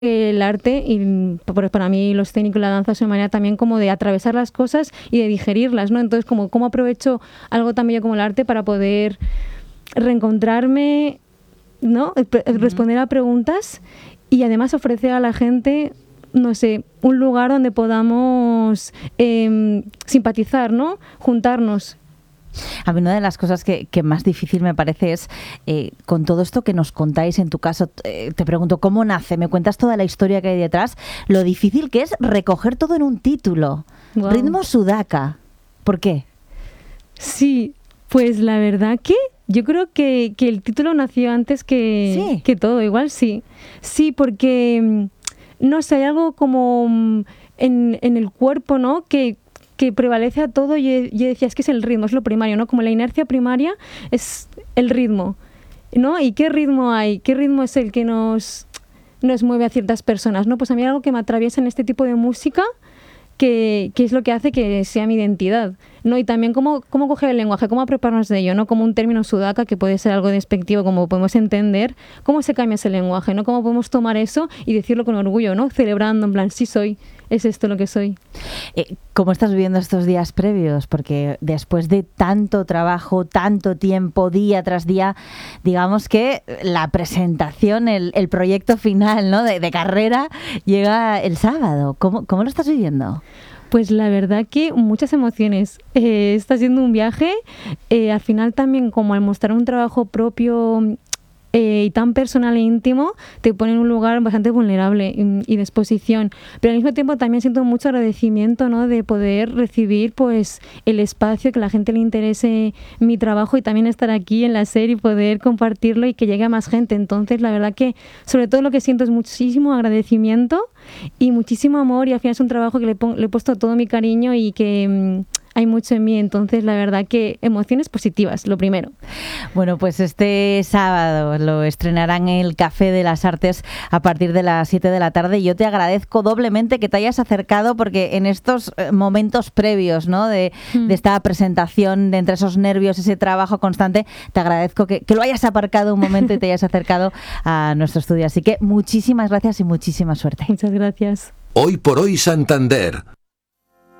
el arte y para mí los técnicos y la danza es una manera también como de atravesar las cosas y de digerirlas, ¿no? Entonces, cómo aprovecho algo tan bello como el arte para poder reencontrarme, ¿no? Responder a preguntas y además ofrecer a la gente, no sé, un lugar donde podamos simpatizar, ¿no? Juntarnos. A mí una de las cosas que más difícil me parece es, con todo esto que nos contáis, en tu caso, te pregunto, ¿cómo nace? Me cuentas toda la historia que hay detrás, lo difícil que es recoger todo en un título. Wow. Ritmo Sudaka. ¿Por qué? Sí, pues la verdad que yo creo que el título nació antes que todo, igual sí. Sí, porque, no sé, hay algo como en el cuerpo, ¿no? Que prevalece a todo y yo decía, es que es el ritmo, es lo primario, ¿no? Como la inercia primaria es el ritmo, ¿no? ¿Y qué ritmo hay? ¿Qué ritmo es el que nos mueve a ciertas personas, ¿no? Pues a mí hay algo que me atraviesa en este tipo de música que es lo que hace que sea mi identidad, ¿no? Y también cómo coger el lenguaje, cómo apropiarnos de ello, ¿no? Como un término sudaka que puede ser algo despectivo, como podemos entender, cómo se cambia ese lenguaje, ¿no? Cómo podemos tomar eso y decirlo con orgullo, ¿no? Celebrando, en plan, sí soy, es esto lo que soy. ¿Cómo estás viviendo estos días previos? Porque después de tanto trabajo, tanto tiempo, día tras día, digamos que la presentación, el proyecto final, ¿no? de carrera llega el sábado. ¿Cómo lo estás viviendo? Pues la verdad que muchas emociones. Está siendo un viaje. Al final también, como al mostrar un trabajo propio y tan personal e íntimo, te pone en un lugar bastante vulnerable y de exposición. Pero al mismo tiempo también siento mucho agradecimiento, ¿no? De poder recibir pues el espacio, que a la gente le interese mi trabajo y también estar aquí en la serie y poder compartirlo y que llegue a más gente. Entonces, la verdad que sobre todo lo que siento es muchísimo agradecimiento y muchísimo amor, y al final es un trabajo que le he puesto todo mi cariño y que hay mucho en mí. Entonces la verdad que emociones positivas, lo primero. Bueno, pues este sábado lo estrenarán en el Café de las Artes a partir de las 7 de la tarde y yo te agradezco doblemente que te hayas acercado, porque en estos momentos previos, ¿no? de esta presentación, de entre esos nervios, ese trabajo constante, te agradezco que lo hayas aparcado un momento y te hayas acercado a nuestro estudio. Así que muchísimas gracias y muchísima suerte. Muchas gracias. Hoy por hoy Santander.